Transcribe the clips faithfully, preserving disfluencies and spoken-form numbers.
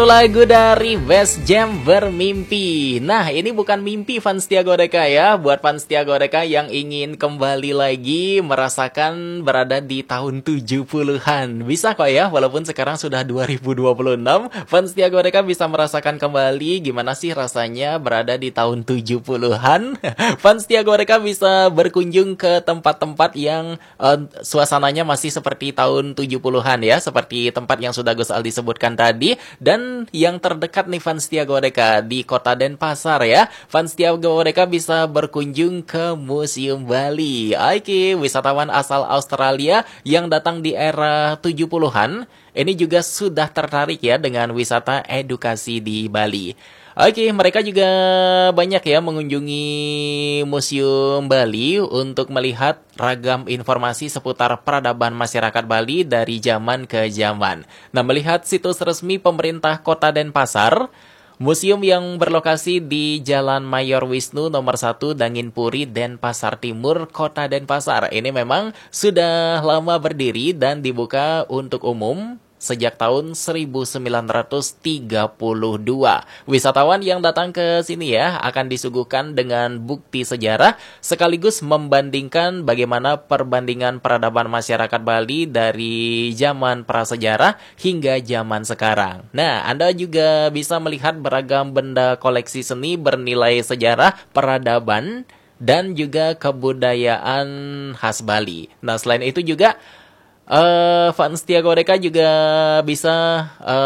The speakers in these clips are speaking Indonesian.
Lagu dari Best Jam Bermimpi. Nah, ini bukan mimpi fans Setia Godeka ya. Buat fans Setia Godeka yang ingin kembali lagi merasakan berada di tahun tujuh puluhan. Bisa kok ya, walaupun sekarang sudah dua ribu dua puluh enam, fans Setia Godeka bisa merasakan kembali gimana sih rasanya berada di tahun tujuh puluhan. Fans Setia Godeka bisa berkunjung ke tempat-tempat yang uh, suasananya masih seperti tahun tujuh puluhan ya, seperti tempat yang sudah Gus Aldi sebutkan tadi. Dan yang terdekat nih fans Setia Godeka di Kota Denpasar ya. Fans Setia Godeka bisa berkunjung ke Museum Bali. Oke, wisatawan asal Australia yang datang di era tujuh puluhan ini juga sudah tertarik ya dengan wisata edukasi di Bali. Oke, mereka juga banyak ya mengunjungi Museum Bali untuk melihat ragam informasi seputar peradaban masyarakat Bali dari zaman ke zaman. Nah, melihat situs resmi pemerintah Kota Denpasar, museum yang berlokasi di Jalan Mayor Wisnu nomor satu Danginpuri, Denpasar Timur, Kota Denpasar. Ini memang sudah lama berdiri dan dibuka untuk umum sejak tahun seribu sembilan ratus tiga puluh dua. Wisatawan yang datang ke sini ya akan disuguhkan dengan bukti sejarah sekaligus membandingkan bagaimana perbandingan peradaban masyarakat Bali dari zaman prasejarah hingga zaman sekarang. Nah, Anda juga bisa melihat beragam benda koleksi seni bernilai sejarah, peradaban, dan juga kebudayaan khas Bali. Nah, selain itu juga Uh, fans Setia Godeka juga bisa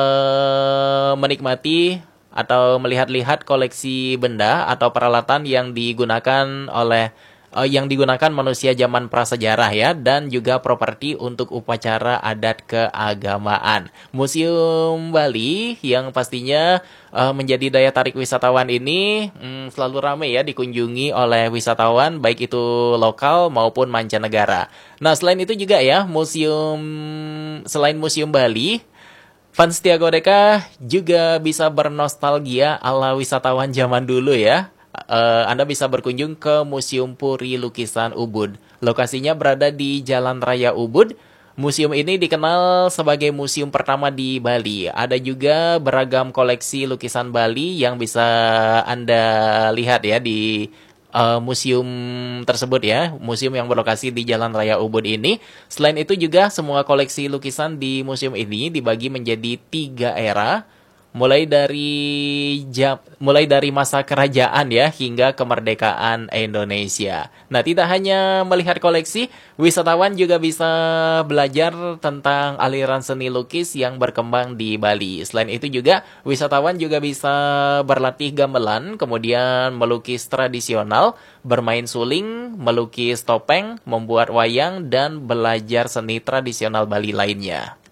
uh, menikmati atau melihat-lihat koleksi benda atau peralatan yang digunakan oleh uh, yang digunakan manusia zaman prasejarah ya, dan juga properti untuk upacara adat keagamaan. Museum Bali yang pastinya uh, menjadi daya tarik wisatawan ini hmm, selalu ramai ya dikunjungi oleh wisatawan baik itu lokal maupun mancanegara. Nah, selain itu juga ya, museum selain Museum Bali, fans Setia Godeka juga bisa bernostalgia ala wisatawan zaman dulu ya. Uh, Anda bisa berkunjung ke Museum Puri Lukisan Ubud. Lokasinya berada di Jalan Raya Ubud. Museum ini dikenal sebagai museum pertama di Bali. Ada juga beragam koleksi lukisan Bali yang bisa Anda lihat ya di Uh, museum tersebut ya, museum yang berlokasi di Jalan Raya Ubud ini. Selain itu juga semua koleksi lukisan di museum ini dibagi menjadi tiga era, mulai dari jam, mulai dari masa kerajaan ya hingga kemerdekaan Indonesia. Nah, tidak hanya melihat koleksi, wisatawan juga bisa belajar tentang aliran seni lukis yang berkembang di Bali. Selain itu juga wisatawan juga bisa berlatih gamelan, kemudian melukis tradisional, bermain suling, melukis topeng, membuat wayang, dan belajar seni tradisional Bali lainnya.